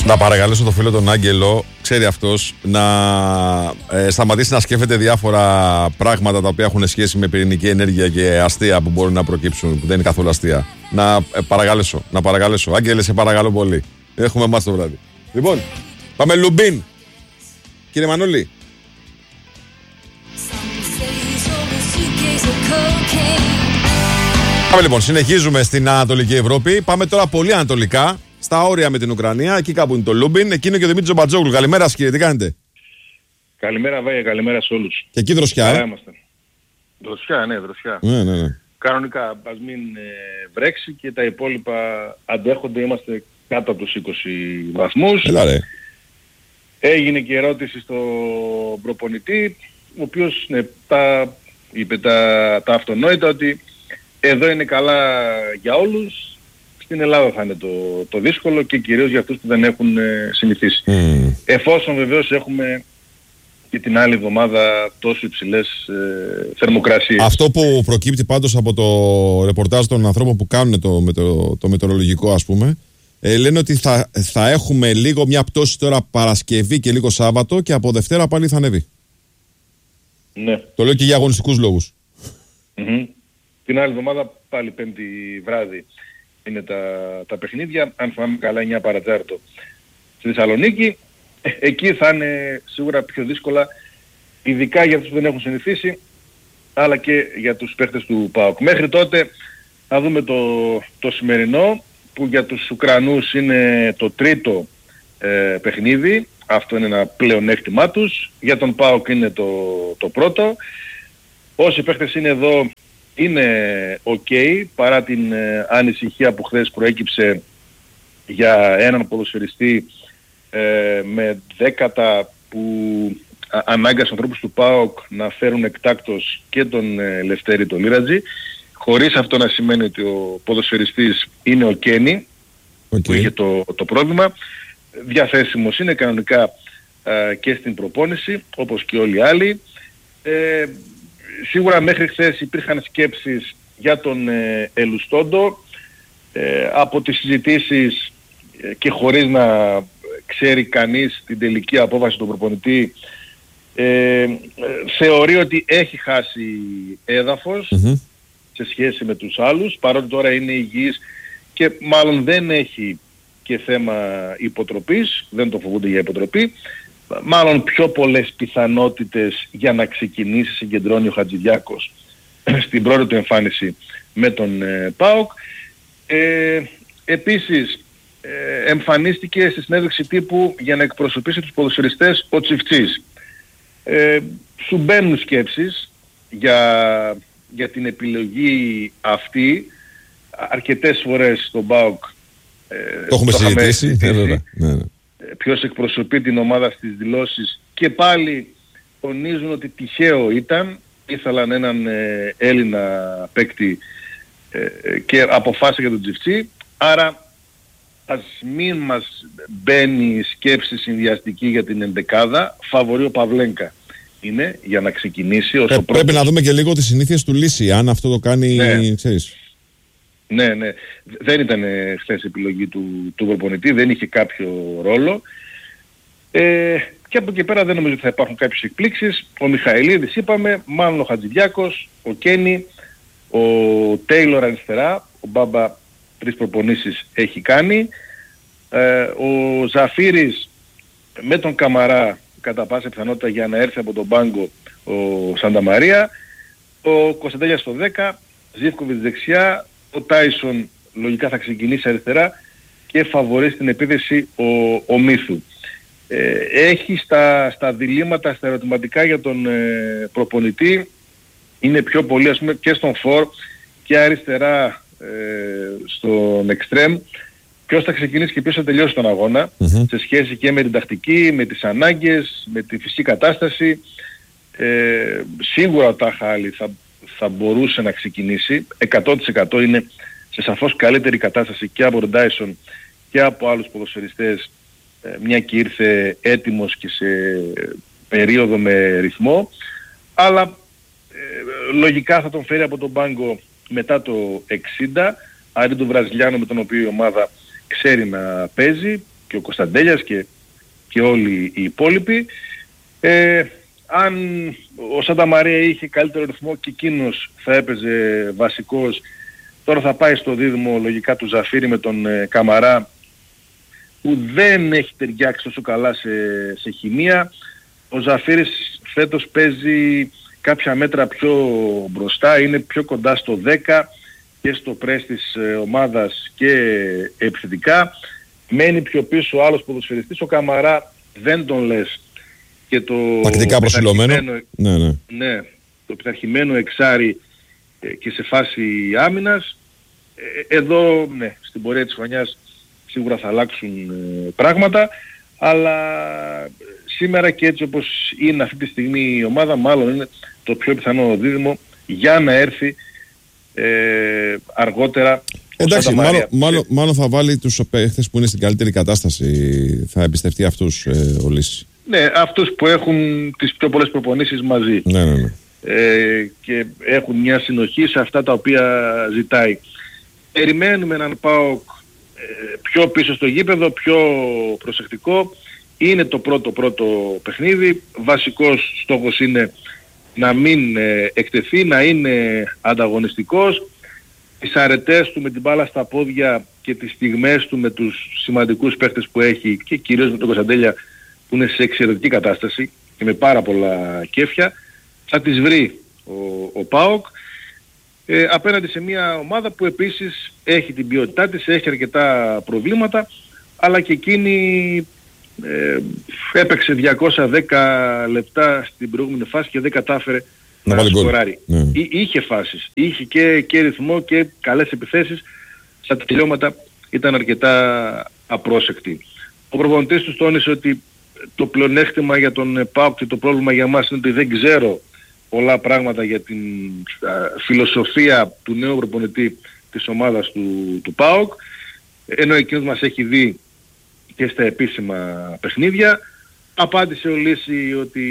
Να παρακαλέσω το φίλο τον Άγγελο, ξέρει αυτός, να σταματήσει να σκέφτεται διάφορα πράγματα τα οποία έχουν σχέση με πυρηνική ενέργεια και αστεία που μπορούν να προκύψουν, που δεν είναι καθόλου αστεία. Να παρακαλέσω. Άγγελε, σε παρακαλώ πολύ. Έχουμε εμάς το βράδυ. Λοιπόν, πάμε Λουμπίν. Κύριε Μανώλη. Πάμε λοιπόν, συνεχίζουμε στην Ανατολική Ευρώπη. Πάμε τώρα πολύ ανατολικά, στα όρια με την Ουκρανία, εκεί κάπου είναι το Λούμπιν. Εκείνο και ο Δημήτρης Μπατζόγλου. Καλημέρα σας κύριε, τι κάνετε? Καλημέρα Βάγια, καλημέρα σε όλους. Και εκεί δροσιά, Δροσιά, ναι, δροσιά. Ναι. Κανονικά, ας μην βρέξει και τα υπόλοιπα αντέχονται, είμαστε κάτω από τους 20 βαθμούς. Έλα ρε. Έγινε και ερώτηση στον προπονητή, ο οποίος είπε τα αυτονόητα ότι εδώ είναι καλά για όλους. Στην Ελλάδα θα είναι το δύσκολο και κυρίως για αυτούς που δεν έχουν συνηθίσει. Εφόσον βεβαίως έχουμε και την άλλη εβδομάδα τόσο υψηλές θερμοκρασίες. Αυτό που προκύπτει πάντως από το ρεπορτάζ των ανθρώπων που κάνουν το μετεωρολογικό, ας πούμε, λένε ότι θα έχουμε λίγο μια πτώση τώρα Παρασκευή και λίγο Σάββατο και από Δευτέρα πάλι θα ανέβει. Ναι. Το λέω και για αγωνιστικούς λόγους. Την άλλη εβδομάδα πάλι Πέμπτη βράδυ είναι τα παιχνίδια, αν θυμάμαι καλά 9 παρατζάρτο στη Θεσσαλονίκη. Εκεί θα είναι σίγουρα πιο δύσκολα, ειδικά για αυτούς που δεν έχουν συνηθίσει, αλλά και για τους παίχτες του ΠΑΟΚ. Μέχρι τότε θα δούμε το σημερινό, που για τους Ουκρανούς είναι το τρίτο παιχνίδι. Αυτό είναι ένα πλεονέκτημά τους. Για τον ΠΑΟΚ είναι το πρώτο. Όσοι παίχτες είναι εδώ είναι ok, παρά την ανησυχία που χθες προέκυψε για έναν ποδοσφαιριστή με δέκατα που ανάγκασε ανθρώπους του ΠΑΟΚ να φέρουν εκτάκτως και τον Λευτέρη τον Λίρατζη, χωρίς αυτό να σημαίνει ότι ο ποδοσφαιριστής είναι ο Κένι, που είχε το πρόβλημα. Διαθέσιμος είναι κανονικά και στην προπόνηση, όπως και όλοι οι άλλοι. Σίγουρα μέχρι χθες υπήρχαν σκέψεις για τον Ελουστόντο. Από τις συζητήσεις και χωρίς να ξέρει κανείς την τελική απόφαση του προπονητή, θεωρεί ότι έχει χάσει έδαφος σε σχέση με τους άλλους, παρότι τώρα είναι υγιής και μάλλον δεν έχει και θέμα υποτροπής, δεν το φοβούνται για υποτροπή. Μάλλον πιο πολλές πιθανότητες για να ξεκινήσει συγκεντρώνει ο Χατζηδιάκος στην πρώτη του εμφάνιση με τον ΠΑΟΚ. Επίσης εμφανίστηκε στη συνέντευξη τύπου για να εκπροσωπήσει τους ποδοσφαιριστές ο Τσιφτσής. Σου μπαίνουν σκέψεις για την επιλογή αυτή. Αρκετές φορές στον ΠΑΟΚ το έχουμε συζητήσει. Ποιος εκπροσωπεί την ομάδα στις δηλώσεις, και πάλι τονίζουν ότι τυχαίο ήταν, ήθελαν έναν Έλληνα παίκτη και αποφάσισε για τον Τσιφτσί. Άρα ας μην μας μπαίνει σκέψη συνδυαστική για την ενδεκάδα. Φαβορεί ο Παυλένκα είναι για να ξεκινήσει ως ο πρώτος. Πρέπει να δούμε και λίγο τις συνήθειες του Λύση, αν αυτό το κάνει, ξέρεις. Ναι. Δεν ήταν χθες επιλογή του προπονητή, δεν είχε κάποιο ρόλο. Και από εκεί πέρα δεν νομίζω ότι θα υπάρχουν κάποιες εκπλήξεις. Ο Μιχαηλίδης είπαμε, μάλλον ο Χατζηδιάκος, ο Κένι, ο Τέιλορ αριστερά, ο Μπάμπα 3 προπονήσεις έχει κάνει. Ο Ζαφύρης με τον Καμαρά κατά πάσα πιθανότητα για να έρθει από τον πάγκο ο Σανταμαρία. Ο Κωνσταντέλιας στο 10, Ζίβκοβιτς δεξιά, ο Τάισον λογικά θα ξεκινήσει αριστερά και φαβορεί στην επίθεση ο Μίθου. Έχει στα διλήμματα, στα ερωτηματικά για τον προπονητή, είναι πιο πολύ ας πούμε και στον φορ και αριστερά στον εξτρέμ, ποιος θα ξεκινήσει και ποιος θα τελειώσει τον αγώνα, σε σχέση και με την τακτική, με τις ανάγκες, με τη φυσική κατάσταση. Σίγουρα ο Τάχαλη θα μπορούσε να ξεκινήσει, 100% είναι σε σαφώς καλύτερη κατάσταση και από τον Τάισον και από άλλους ποδοσφαιριστές, μια και ήρθε έτοιμος και σε περίοδο με ρυθμό, αλλά λογικά θα τον φέρει από τον πάγκο μετά το 60, αντί του Βραζιλιάνο με τον οποίο η ομάδα ξέρει να παίζει. και ο Κωνσταντέλιας και όλοι οι υπόλοιποι. Αν ο Σάντα Μαρία είχε καλύτερο ρυθμό και εκείνος θα έπαιζε βασικός, τώρα θα πάει στο δίδυμο λογικά του Ζαφύρη με τον Καμαρά, που δεν έχει ταιριάξει τόσο καλά σε χημεία. Ο Ζαφύρης φέτος παίζει κάποια μέτρα πιο μπροστά, είναι πιο κοντά στο 10 και στο πρες της ομάδας και επιθετικά. Μένει πιο πίσω ο άλλος ποδοσφαιριστής, ο Καμαρά δεν τον λες. Και το τακτικά προσιλωμένο. Ναι, το πειθαρχημένο εξάρι και σε φάση άμυνας. Εδώ, ναι, στην πορεία της χρονιάς σίγουρα θα αλλάξουν πράγματα, αλλά σήμερα και έτσι όπως είναι αυτή τη στιγμή η ομάδα, μάλλον είναι το πιο πιθανό δίδυμο για να έρθει αργότερα. Εντάξει, μάλλον θα βάλει τους παίχτες που είναι στην καλύτερη κατάσταση, θα εμπιστευτεί αυτούς ο Λύσης. Ναι, αυτούς που έχουν τις πιο πολλές προπονήσεις μαζί. Ναι. Και έχουν μια συνοχή σε αυτά τα οποία ζητάει. Περιμένουμε έναν ΠΑΟΚ πιο πίσω στο γήπεδο, πιο προσεκτικό. Είναι το πρώτο παιχνίδι. Βασικός στόχος είναι να μην εκτεθεί, να είναι ανταγωνιστικός. Τις αρετές του με την μπάλα στα πόδια και τις στιγμές του με τους σημαντικούς παίχτες που έχει και κυρίως με τον Κωνσταντέλια που είναι σε εξαιρετική κατάσταση και με πάρα πολλά κέφια, θα τις βρει ο ΠΑΟΚ απέναντι σε μια ομάδα που επίσης έχει την ποιότητά της, έχει αρκετά προβλήματα, αλλά και εκείνη έπαιξε 210 λεπτά στην προηγούμενη φάση και δεν κατάφερε να σκοράρει. Είχε φάσεις, είχε και ρυθμό και καλές επιθέσεις, στα τελειώματα ήταν αρκετά απρόσεκτη. Ο προπονητής τους τόνισε ότι το πλεονέκτημα για τον ΠΑΟΚ και το πρόβλημα για μας είναι ότι δεν ξέρω πολλά πράγματα για την φιλοσοφία του νέου προπονητή της ομάδας του ΠΑΟΚ, ενώ εκείνος μας έχει δει και στα επίσημα παιχνίδια. Απάντησε ο Λύση ότι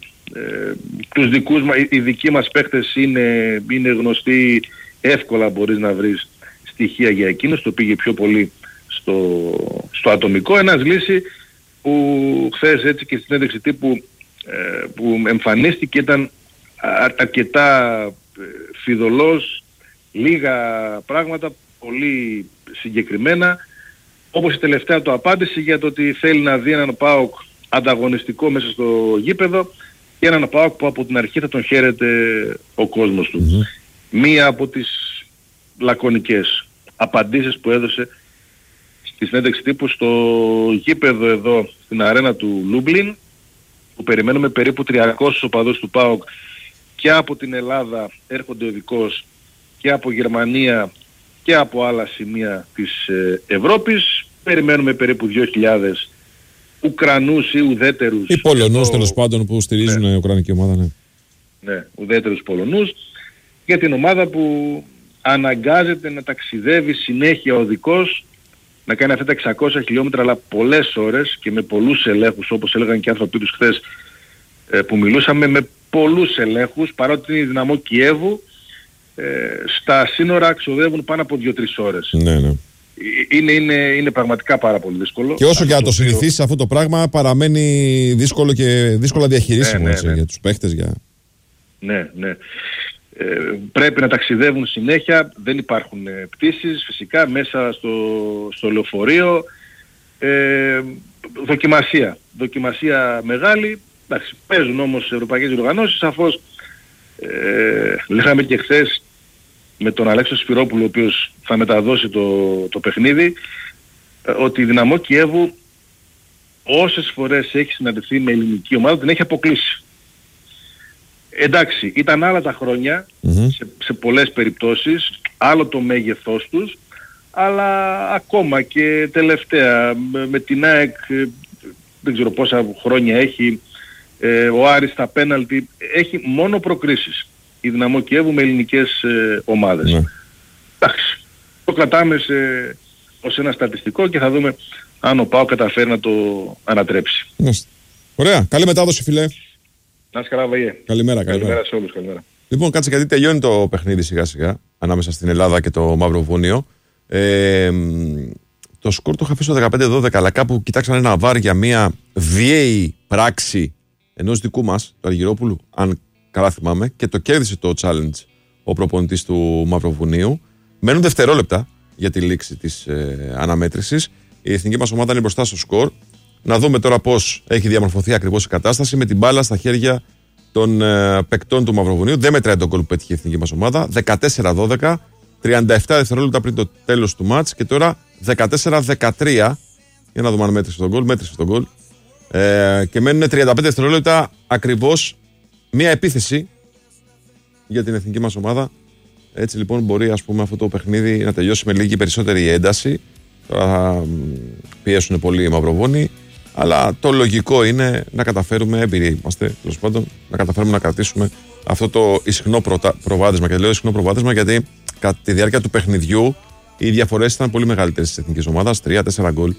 οι δικοί μας παίχτες είναι γνωστοί, εύκολα μπορείς να βρεις στοιχεία για εκείνους, το πήγε πιο πολύ στο ατομικό. Ένας Λύση που χθες έτσι και στην συνέντευξη τύπου που εμφανίστηκε ήταν αρκετά φιδωλός, λίγα πράγματα, πολύ συγκεκριμένα, όπως η τελευταία του απάντηση για το ότι θέλει να δει έναν ΠΑΟΚ ανταγωνιστικό μέσα στο γήπεδο και έναν ΠΑΟΚ που από την αρχή θα τον χαίρεται ο κόσμος του. Μία από τις λακωνικές απαντήσεις που έδωσε στη συνέντευξη τύπου στο γήπεδο εδώ στην αρένα του Λούμπλιν, που περιμένουμε περίπου 300 οπαδούς του ΠΑΟΚ και από την Ελλάδα έρχονται οδικώς και από Γερμανία και από άλλα σημεία της Ευρώπης. Περιμένουμε περίπου 2.000 Ουκρανούς ή ουδέτερους. Ή Πολωνούς τέλος πάντων που στηρίζουν η Ουκρανική ομάδα. Ναι, ουδέτερους Πολωνούς. Για την ομάδα που αναγκάζεται να ταξιδεύει συνέχεια οδικώς, να κάνει αυτά τα 600 χιλιόμετρα αλλά πολλές ώρες και με πολλούς ελέγχους, όπως έλεγαν και οι άνθρωποι τους χθες που μιλούσαμε, με πολλούς ελέγχους, παρότι είναι η Δυναμό Κιέβου, στα σύνορα ξοδεύουν πάνω από 2-3 ώρες. Ναι. Είναι πραγματικά πάρα πολύ δύσκολο. Και όσο και να το συνηθίσεις αυτό το πράγμα παραμένει δύσκολο και δύσκολα διαχειρίσιμο για τους παίχτες. Ναι. Πρέπει να ταξιδεύουν συνέχεια, δεν υπάρχουν πτήσεις φυσικά μέσα στο λεωφορείο. Δοκιμασία μεγάλη. Εντάξει, παίζουν όμως ευρωπαϊκές οργανώσεις, σαφώς. Λέγαμε και χθες με τον Αλέξο Σπυρόπουλο, ο οποίος θα μεταδώσει το παιχνίδι, ότι η Δυναμό Κιέβου όσες φορές έχει συναντηθεί με ελληνική ομάδα την έχει αποκλείσει. Εντάξει, ήταν άλλα τα χρόνια σε πολλές περιπτώσεις, άλλο το μέγεθός τους, αλλά ακόμα και τελευταία με την ΑΕΚ, δεν ξέρω πόσα χρόνια έχει, ο Άρης στα πέναλτι, έχει μόνο προκρίσεις η Δυναμό Κιέβου με ελληνικές ομάδες. Εντάξει, το κρατάμε ως ένα στατιστικό και θα δούμε αν ο ΠΑΟΚ καταφέρει να το ανατρέψει. Ωραία, καλή μετάδοση φίλε. Να είσαι καλά, Βαγέ. Καλημέρα σε όλους, καλημέρα. Λοιπόν, κάτσε γιατί τελειώνει το παιχνίδι σιγά σιγά ανάμεσα στην Ελλάδα και το Μαυροβούνιο. το σκορ το είχα αφήσει στο 15-12, αλλά κάπου κοιτάξαν ένα βάρ για μια βίαιη πράξη ενός δικού μας, του Αργυρόπουλου, αν καλά θυμάμαι, και το κέρδισε το challenge ο προπονητής του Μαυροβουνίου. Μένουν δευτερόλεπτα για τη λήξη της αναμέτρησης. Η εθνική μας ομάδα είναι μπροστά στο σκορ. Να δούμε τώρα πώς έχει διαμορφωθεί ακριβώς η κατάσταση με την μπάλα στα χέρια των παικτών του Μαυροβουνίου. Δεν μετράει τον γκολ που πέτυχε η εθνική μας ομάδα. 14-12, 37 δευτερόλεπτα πριν το τέλος του μάτς και τώρα 14-13. Για να δούμε αν μέτρησε τον γκολ. Μέτρησε τον γκολ. Και μένουν 35 δευτερόλεπτα ακριβώς μία επίθεση για την εθνική μας ομάδα. Έτσι λοιπόν μπορεί, ας πούμε, αυτό το παιχνίδι να τελειώσει με λίγη περισσότερη ένταση. Τώρα θα πιέσουν πολύ οι Μαυροβούνοι, αλλά το λογικό είναι να καταφέρουμε, έμπειροι είμαστε τέλος πάντων, να καταφέρουμε να κρατήσουμε αυτό το ισχνό προβάδισμα. Και λέω ισχνό προβάδισμα γιατί κατά τη διάρκεια του παιχνιδιού οι διαφορές ήταν πολύ μεγαλύτερες της εθνικής ομάδας. 3-4 γκολ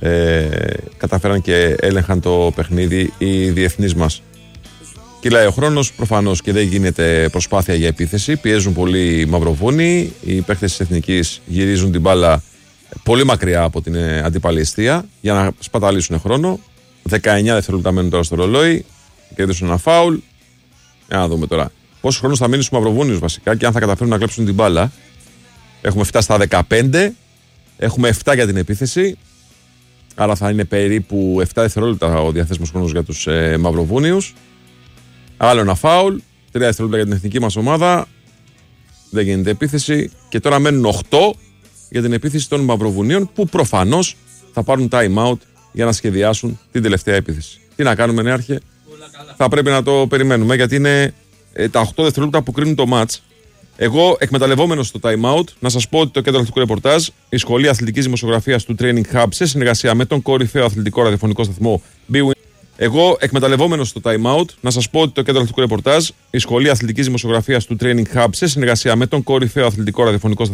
καταφέραν και έλεγχαν το παιχνίδι οι διεθνείς μας. Κυλάει ο χρόνος προφανώς και δεν γίνεται προσπάθεια για επίθεση. Πιέζουν πολύ οι Μαυροβούνοι. Οι παίκτες της εθνικής γυρίζουν την μπάλα πολύ μακριά από την αντίπαλη εστία για να σπαταλήσουν χρόνο. 19 δευτερόλεπτα μένουν τώρα στο ρολόι. Κέρδισαν ένα φάουλ. Για να δούμε τώρα πόσο χρόνο θα μείνει στους Μαυροβούνιους βασικά και αν θα καταφέρουν να κλέψουν την μπάλα. Έχουμε φτάσει στα 15. Έχουμε 7 για την επίθεση. Άρα θα είναι περίπου 7 δευτερόλεπτα ο διαθέσιμος χρόνος για τους Μαυροβούνιους. Άλλο ένα φάουλ. 3 δευτερόλεπτα για την εθνική μας ομάδα. Δεν γίνεται επίθεση. Και τώρα μένουν 8 για την επίθεση των Μαυροβουνίων που προφανώς θα πάρουν time out για να σχεδιάσουν την τελευταία επίθεση. Τι να κάνουμε, νέαρχε? Θα πρέπει να το περιμένουμε γιατί είναι τα 8 δευτερόλεπτα που κρίνουν το match. Εγώ, εκμεταλλευόμενος στο time out, να σας πω ότι το κέντρο αθλητικού ρεπορτάζ, η Σχολή Αθλητικής Δημοσιογραφίας του Training Hub, σε συνεργασία με τον κορυφαίο αθλητικό ραδιοφωνικό σταθμό BWIN. Εγώ, εκμεταλλευόμενος στο time out, να σας πω ότι το κέντρο αθλητικού ρεπορτάζ, η Σχολή Αθλητικής Δημοσιογραφίας του Training Hub, σε συνεργασία με τον κορυφαίο αθλητικό ραδιοφωνικό σταθμό